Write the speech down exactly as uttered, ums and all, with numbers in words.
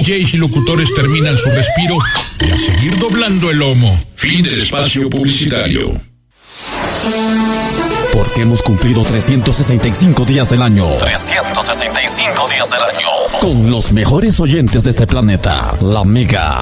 Js y locutores terminan su respiro y a seguir doblando el lomo. Fin del espacio publicitario. Porque hemos cumplido trescientos sesenta y cinco días del año. trescientos sesenta y cinco días del año. Con los mejores oyentes de este planeta. La Mega.